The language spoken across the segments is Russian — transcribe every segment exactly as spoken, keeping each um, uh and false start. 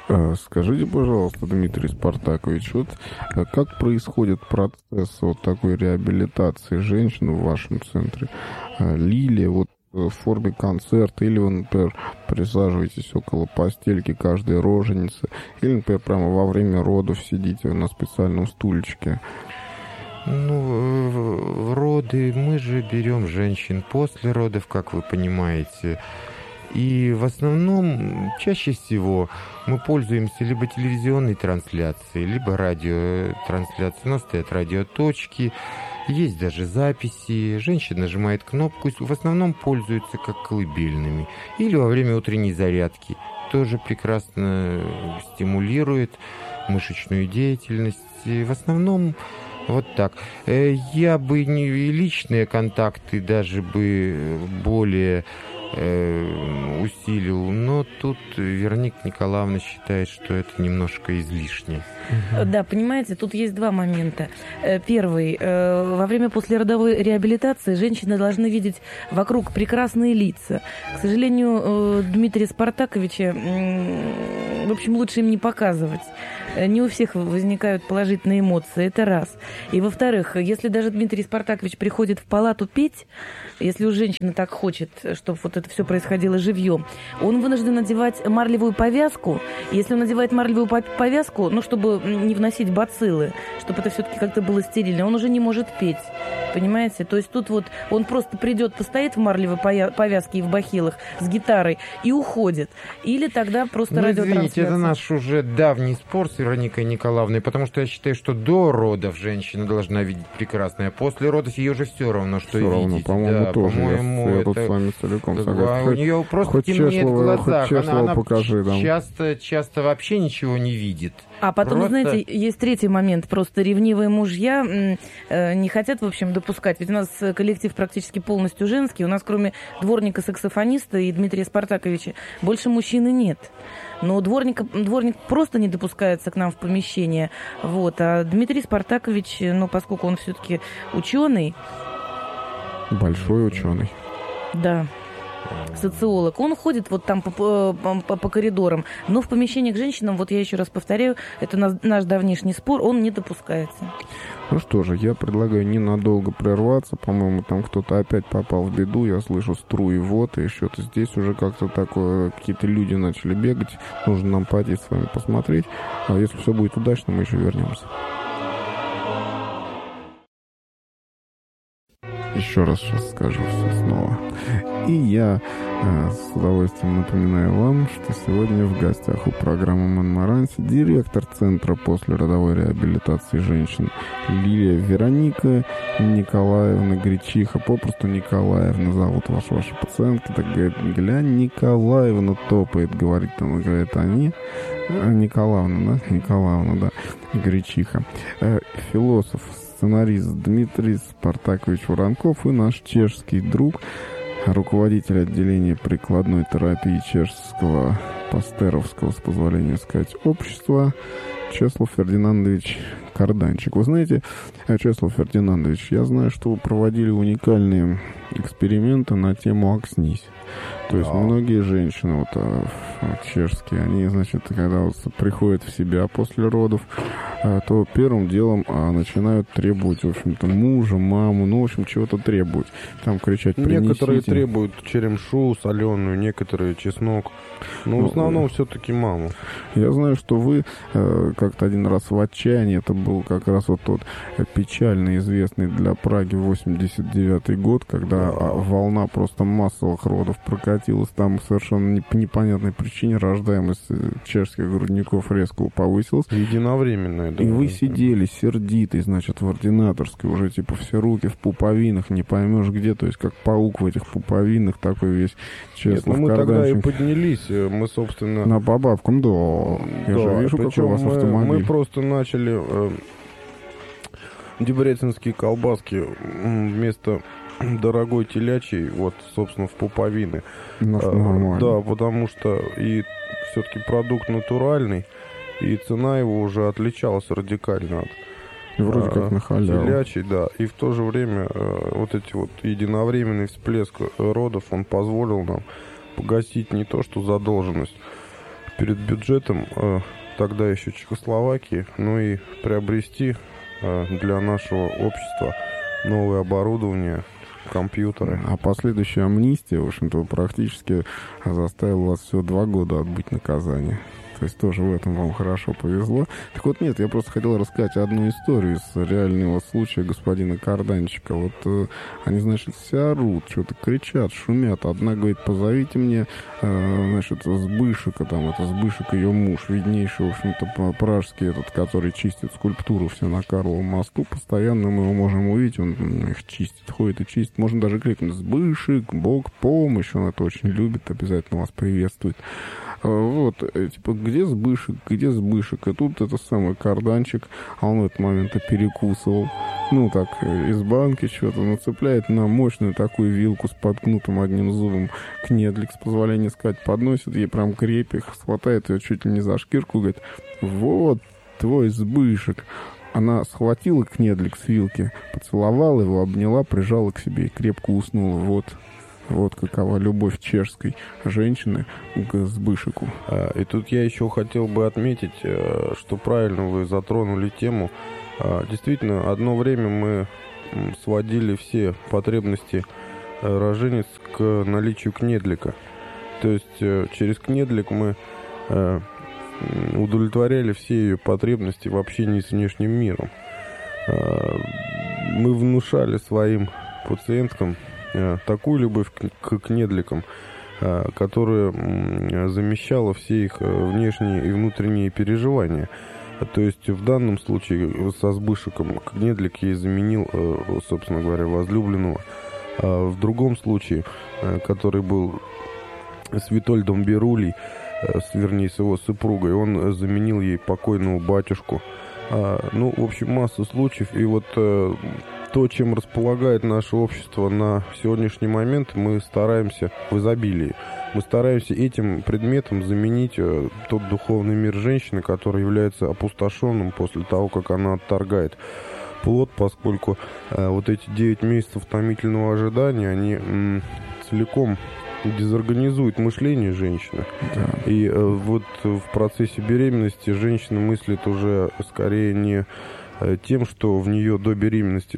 Скажите, пожалуйста, Дмитрий Спартакович, вот как происходит процесс вот такой реабилитации женщин в вашем центре? Лилия, вот в форме концерта, или вы, например, присаживаетесь около постельки каждой роженицы, или, например, прямо во время родов сидите на специальном стульчике? Ну, роды мы же берем женщин после родов, как вы понимаете. И в основном, чаще всего, мы пользуемся либо телевизионной трансляцией, либо радиотрансляцией. У нас стоят радиоточки, есть даже записи. Женщина нажимает кнопку, в основном пользуются как колыбельными. Или во время утренней зарядки. Тоже прекрасно стимулирует мышечную деятельность. И в основном вот так. Я бы не личные контакты даже бы более усилил, но тут Вероника Николаевна считает, что это немножко излишне. Да, понимаете, тут есть два момента. Первый. Во время послеродовой реабилитации женщины должны видеть вокруг прекрасные лица. К сожалению, Дмитрия Спартаковича, в общем, лучше им не показывать. Не у всех возникают положительные эмоции, это раз. И во-вторых, если даже Дмитрий Спартакович приходит в палату петь, если у женщины так хочет, чтобы вот это все происходило живьем, он вынужден надевать марлевую повязку. Если он надевает марлевую повязку, ну, чтобы не вносить бациллы, чтобы это все-таки как-то было стерильно, он уже не может петь. Понимаете? То есть тут вот он просто придет, постоит в марлевой повязке и в бахилах с гитарой и уходит. Или тогда просто ну, радиотрансляция. Извините, это наш уже давний спор с Вероникой Николаевной, потому что я считаю, что до родов женщина должна видеть прекрасное, а после родов ее уже все равно, что все видеть. Равно, по-моему, да, тоже. По-моему, я, я это... тут с вами целиком да, согласен. У нее просто хоть темнеет чесло, в глазах. Хоть она, она покажи, да. часто, часто вообще ничего не видит. А потом, Просто... знаете, есть третий момент. Просто ревнивые мужья э, не хотят, в общем, допускать. Ведь у нас коллектив практически полностью женский. У нас, кроме дворника-саксофониста и Дмитрия Спартаковича, больше мужчины нет. Но дворник, дворник просто не допускается к нам в помещение. Вот. А Дмитрий Спартакович, ну, поскольку он все-таки ученый... Большой ученый. Да. Социолог. Он ходит вот там по, по, по коридорам, но в помещении к женщинам, вот я еще раз повторяю, это наш, наш давнишний спор, он не допускается. Ну что же, я предлагаю ненадолго прерваться. По-моему, там кто-то опять попал в беду. Я слышу струи вот, и что-то здесь уже как-то такое, какие-то люди начали бегать. Нужно нам пойти с вами посмотреть. А если все будет удачно, мы еще вернемся. Еще раз сейчас скажу все снова. И я э, с удовольствием напоминаю вам, что сегодня в гостях у программы «Монмаранси» директор Центра послеродовой реабилитации женщин Лилия Вероника Николаевна Гречиха, попросту Николаевна зовут вашу, вашу пациентку. Так говорит, глянь, Николаевна топает, говорит там, говорит, они. Николаевна, да? Николаевна, да, Гречиха. Э, философ, сценарист Дмитрий Спартакович Воронков и наш чешский друг, руководитель отделения прикладной терапии чешского пастеровского, с позволения сказать, общества, Чеслав Фердинандович Карданчик. Вы знаете, Чеслав Фердинандович, я знаю, что вы проводили уникальные эксперименты на тему «Окснись». То есть многие женщины вот, вот, чешские, они, значит, когда вот приходят в себя после родов, то первым делом начинают требовать, в общем-то, мужа, маму, ну, в общем, чего-то требовать. Там кричать: принесите. Некоторые требуют черемшу соленую, некоторые чеснок. Но ну, в основном все-таки маму. Я знаю, что вы э, как-то один раз в отчаянии, это был как раз вот тот печально известный для Праги восемьдесят девятый год, когда да. волна просто массовых родов прокатилась, там совершенно не, по непонятной причине рождаемость чешских грудников резко повысилась. Единовременная, да. И вы сидели сердитый, значит, в ординаторской, уже типа все руки в пуповинах, не поймешь где, то есть как паук в этих пуповинах, такой весь Чеслав Нет, ну мы Карданчик. тогда и поднялись, мы, собственно... На по бабкам, да. Я да, же вижу, какой у вас мы, автомобиль. Мы просто начали э, дебреценские колбаски вместо дорогой телячьей, вот, собственно, в пуповины. Ну, нормально. Да, потому что и все-таки продукт натуральный, и цена его уже отличалась радикально от и вроде а, как на халяву. Телячий, да. И в то же время э, вот эти вот единовременный всплеск родов, он позволил нам погасить не то что задолженность перед бюджетом э, тогда еще Чехословакии, ну и приобрести э, для нашего общества новое оборудование, компьютеры. А последующая амнистия, в общем-то, практически заставила вас всего два года отбыть наказание. То есть тоже в этом вам хорошо повезло. Так вот, нет, я просто хотел рассказать одну историю из реального случая господина Карданчика. Вот э, они, значит, все орут, что-то кричат, шумят. Одна говорит, позовите мне, э, значит, Сбышика, там, это Сбышик, ее муж, виднейший, в общем-то, пражский этот, который чистит скульптуру все на Карловом мосту. Постоянно мы его можем увидеть, он их чистит, ходит и чистит. Можно даже крикнуть, Сбышик, Бог, помощь, он это очень любит, обязательно вас приветствует. Вот, типа, где Сбышик, где Сбышик? И тут это самый Карданчик, а он в этот момент перекусывал. Ну, так, из банки что-то нацепляет на мощную такую вилку с подкнутым одним зубом кнедлик, с позволения сказать, подносит ей прям крепих, хватает ее чуть ли не за шкирку, говорит, вот твой Сбышик. Она схватила кнедлик с вилки, поцеловала его, обняла, прижала к себе и крепко уснула. Вот. Вот какова любовь чешской женщины к Сбышику. И тут я еще хотел бы отметить, что правильно вы затронули тему. Действительно, одно время мы сводили все потребности роженец к наличию кнедлика. То есть через кнедлик мы удовлетворяли все ее потребности в общении с внешним миром. Мы внушали своим пациенткам такую любовь к кнедликам, которая замещала все их внешние и внутренние переживания. То есть в данном случае со Сбышиком кнедлик ей заменил, собственно говоря, возлюбленного. А в другом случае, который был с Витольдом Берулей, вернее, с его супругой, он заменил ей покойного батюшку. Ну, в общем, масса случаев. И вот то, чем располагает наше общество на сегодняшний момент, мы стараемся в изобилии. Мы стараемся этим предметом заменить тот духовный мир женщины, который является опустошенным после того, как она отторгает плод, поскольку э, вот эти девять месяцев томительного ожидания, они м, целиком дезорганизуют мышление женщины. Да. И э, вот в процессе беременности женщина мыслит уже скорее не э, тем, что в нее до беременности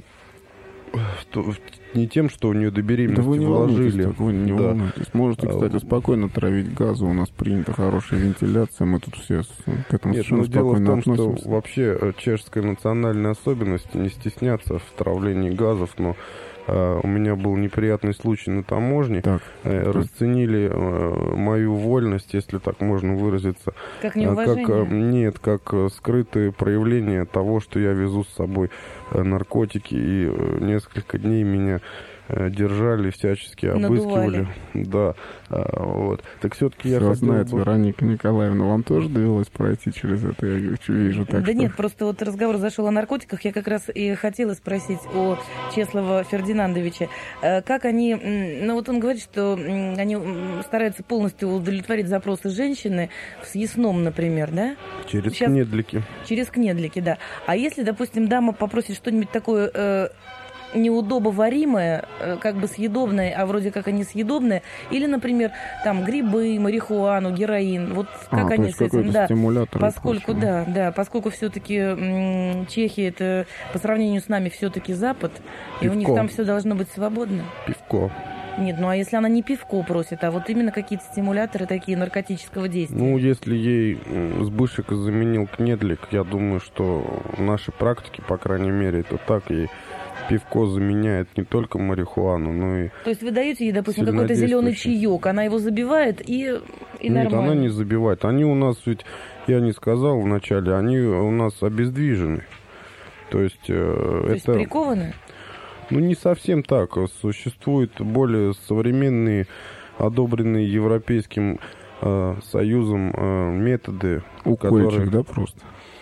что, не тем, что у нее до беременности да вы не вложили. Так, вы не да. волнуйтесь. Можете, кстати, спокойно травить газы. У нас принята хорошая вентиляция. Мы тут все к этому Нет, совершенно ну, дело в том, относимся. что вообще чешская национальная особенность не стесняться в травлении газов, но Uh, у меня был неприятный случай на таможне. Так, uh, расценили uh, мою вольность, если так можно выразиться. Как неуважение? Uh, как, uh, нет, как uh, скрытые проявления того, что я везу с собой uh, наркотики. И uh, несколько дней меня uh, держали, всячески обыскивали. Надували. Да, uh, вот. Так все-таки все я хотел знает, бы... Вероника Николаевна, вам тоже довелось пройти через это? Я вижу так, Да что... нет, просто вот разговор зашел о наркотиках. Я как раз и хотела спросить о Чеслова Фердинандовича. Как они... Ну вот он говорит, что они стараются полностью удовлетворить запросы женщины в съестном, например, да? Через Сейчас... кнедлики. Через кнедлики, да. А если, допустим, дама попросит что-нибудь такое... Э, неудобоваримое, как бы съедобное, а вроде как они съедобные, или, например, там грибы, марихуану, героин, вот как а, они с этим, да, поскольку, прочего. да, да, поскольку все-таки м- Чехия это по сравнению с нами все-таки Запад, Пивко. И у них там все должно быть свободно. Пивко. Нет, ну а если она не пивко просит, а вот именно какие-то стимуляторы такие наркотического действия? Ну, если ей Сбышик заменил кнедлик, я думаю, что в нашей практике, по крайней мере, это так, ей пивко заменяет не только марихуану, но и... То есть вы даете ей, допустим, какой-то зеленый чаек, она его забивает и, и Нет, нормально? она не забивает. Они у нас ведь, я не сказал вначале, они у нас обездвижены. То есть... То это... есть прикованы? Ну, не совсем так. Существуют более современные, одобренные Европейским э, Союзом э, методы. Укольчик, которые... да, просто?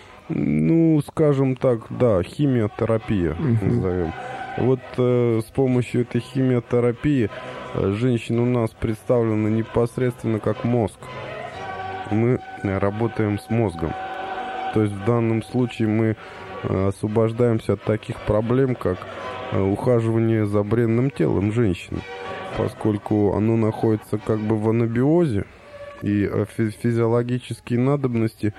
Ну, скажем так, да, химиотерапия, uh-huh. назовем. Вот э, с помощью этой химиотерапии э, женщина у нас представлена непосредственно как мозг. Мы работаем с мозгом. То есть в данном случае мы э, освобождаемся от таких проблем, как э, ухаживание за бренным телом женщины, поскольку оно находится как бы в анабиозе, И физиологические надобности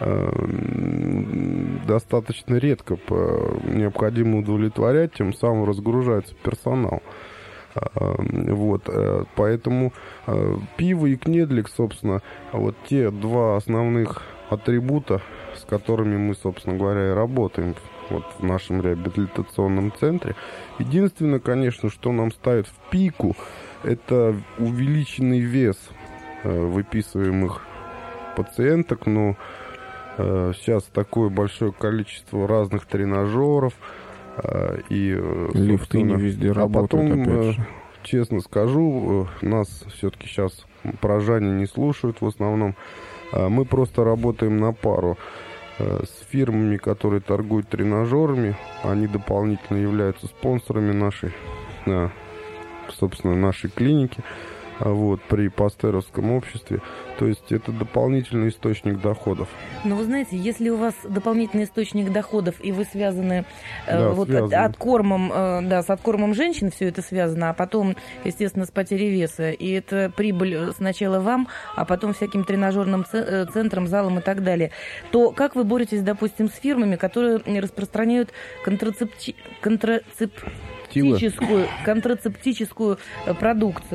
достаточно редко необходимо удовлетворять, тем самым разгружается персонал. Вот, поэтому пиво и кнедлик, собственно, вот те два основных атрибута, с которыми мы, собственно говоря, и работаем вот в нашем реабилитационном центре. Единственное, конечно, что нам ставит в пику, это увеличенный вес выписываемых пациенток, но сейчас такое большое количество разных тренажеров, и лифты не везде работают, а потом, опять же. Честно скажу, нас все-таки сейчас прожане не слушают в основном. Мы просто работаем на пару с фирмами, которые торгуют тренажерами. Они дополнительно являются спонсорами нашей, собственно, нашей клиники. Вот, при Пастеровском обществе. То есть это дополнительный источник доходов. Но вы знаете, если у вас дополнительный источник доходов, и вы связаны да, э, вот от, откормом, э, да, с откормом женщин все это связано, а потом, естественно, с потерей веса, и это прибыль сначала вам, а потом всяким тренажерным центрам, залам и так далее, то как вы боретесь, допустим, с фирмами, которые распространяют контрацепти... контрацептическую, контрацептическую продукцию?